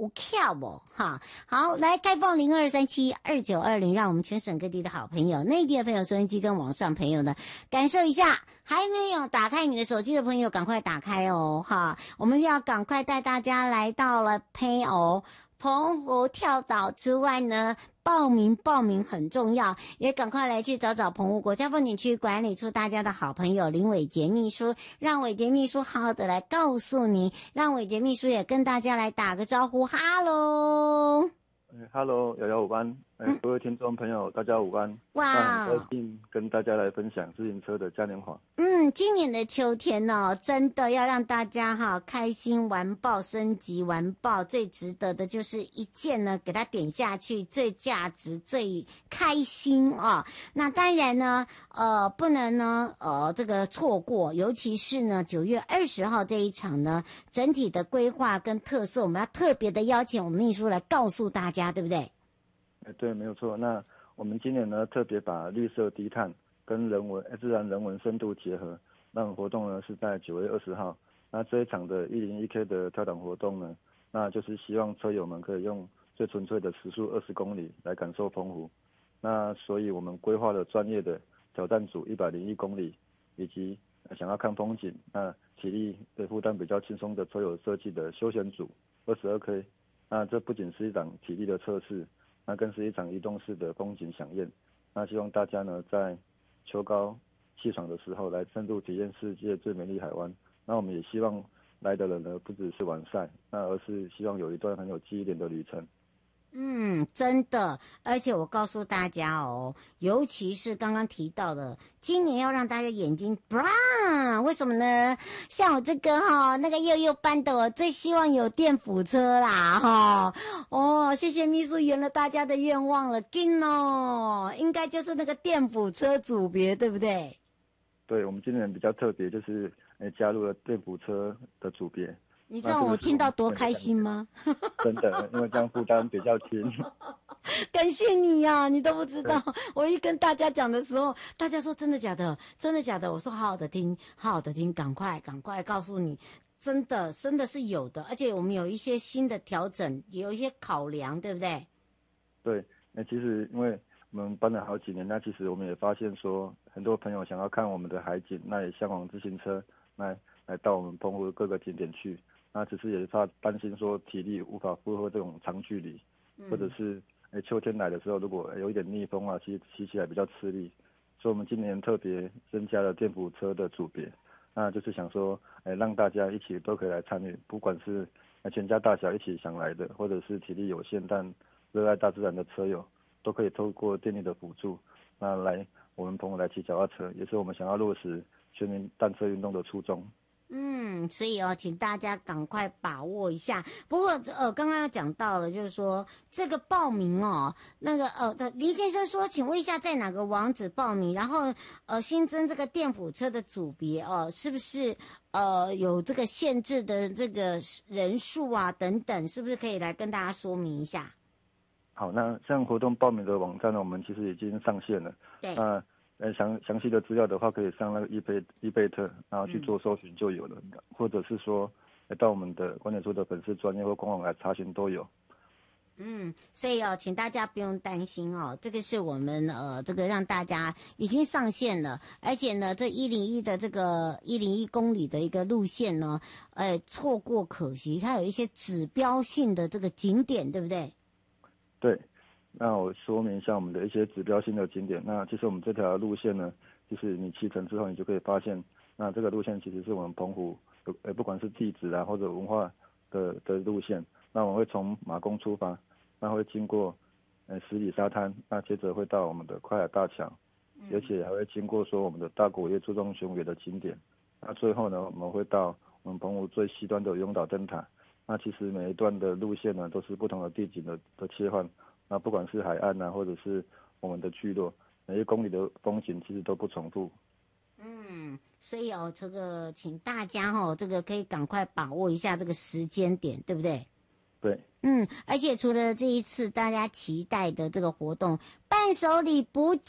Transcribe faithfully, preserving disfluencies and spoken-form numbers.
有巧不哈？好，来开放零二三七二九二零，让我们全省各地的好朋友、内地的朋友、收音机跟网上朋友呢，感受一下。还没有打开你的手机的朋友，赶快打开哦哈！我们要赶快带大家来到了澎湖澎湖跳岛之外呢，报名报名很重要，也赶快来去找找澎湖国家风景区管理处大家的好朋友林伟杰秘书，让伟杰秘书好好的来告诉你，让伟杰秘书也跟大家来打个招呼，哈喽。 哈喽，瑶瑶午安，哎、嗯，各位听众朋友，大家午安。 哇， 很高兴跟大家来分享自行车的嘉年华。 嗯，今年的秋天哦，真的要让大家哈开心完爆，升级完爆，最值得的就是一键呢给它点下去，最价值、最开心啊、哦。那当然呢，呃，不能呢，呃，这个错过，尤其是呢九月二十号这一场呢，整体的规划跟特色，我们要特别的邀请我们秘书来告诉大家，对不对？ 哎，对，没有错。那我们今年呢，特别把绿色低碳跟人文、自然人文深度结合，让活动呢是在九月二十号。那这一场的一零一 K 的跳档活动呢，那就是希望车友们可以用最纯粹的时速二十公里来感受澎湖。那所以我们规划了专业的挑战组一百零一公里，以及想要看风景、那体力的负担比较轻松的车友设计的休闲组二十二 K。那这不仅是一场体力的测试，那更是一场移动式的风景飨宴。那希望大家呢，在秋高气爽的时候来深度体验世界最美丽海湾。那我们也希望来的人呢，不只是完赛，那而是希望有一段很有记忆点的旅程。 嗯，真的，而且我告诉大家哦，尤其是刚刚提到的，今年要让大家眼睛 brown， 为什么呢？像我这个哈、哦，那个幼幼班的，我最希望有电辅车啦哈、哦。哦，谢谢秘书圆了大家的愿望了，金哦，应该就是那个电辅车组别，对不对？ 对，我们今年比较特别，就是呃加入了电辅车的组别。 你知道我听到多开心吗？ 真的，因为这样负担比较轻。 感谢你呀、啊，你都不知道。我一跟大家讲的时候，大家说真的假的？真的假的？我说好好的听，好好的听，赶快赶快告诉你，真的真的是有的，而且我们有一些新的调整，也有一些考量，对不对？ 对，那其实因为我们办了好几年，那其实我们也发现说，很多朋友想要看我们的海景，那也向往自行车，那来到我们澎湖的各个景点去。那只是也怕担心说体力无法负荷这种长距离，嗯、或者是诶秋天来的时候，如果有一点逆风啊，骑骑起来比较吃力，所以我们今年特别增加了电辅车的组别，那就是想说，诶让大家一起都可以来参与，不管是全家大小一起想来的，或者是体力有限但热爱大自然的车友，都可以透过电力的辅助，那来我们澎湖来骑脚踏车，也是我们想要落实全民单车运动的初衷。 嗯，所以哦，请大家赶快把握一下。不过呃，刚刚讲到了，就是说这个报名哦，那个呃，林先生说，请问一下在哪个网址报名？然后呃，新增这个电辅车的组别哦，是不是呃有这个限制的这个人数啊等等，是不是可以来跟大家说明一下？ 好，那像活动报名的网站呢，我们其实已经上线了。 对。 那呃，详详细的资料的话，可以上那个易贝易贝特，然后去做搜寻就有了，嗯、或者是说，到我们的关键处的粉丝专页或官网来查询都有。 嗯，所以哦，请大家不用担心哦，这个是我们呃，这个让大家已经上线了，而且呢，这一零一的这个一零一公里的一个路线呢，呃，错过可惜，它有一些指标性的这个景点，对不对？ 对。那我说明一下我们的一些指标性的景点。那其实我们这条路线呢，就是你骑乘之后，你就可以发现，那这个路线其实是我们澎湖，呃，不管是地质啊或者文化的的路线。那我们会从马公出发，那会经过呃十里沙滩，那接着会到我们的快海大桥，而且还会经过说我们的大果叶注重雄伟的景点。那最后呢，我们会到我们澎湖最西端的永岛灯塔。那其实每一段的路线呢，都是不同的地景的的切换。那不管是海岸啊，或者是我们的聚落，每一公里的风景其实都不重复。 嗯，所以哦，这个请大家哦，这个可以赶快把握一下这个时间点，对不对？ 对。 嗯，而且除了这一次大家期待的这个活动，伴手礼不